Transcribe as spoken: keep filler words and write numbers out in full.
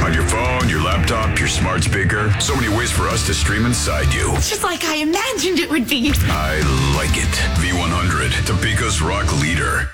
On your phone, your laptop, your smart speaker. So many ways for us to stream inside you. Just like I imagined it would be. I like it. V one hundred, Topeka's rock leader.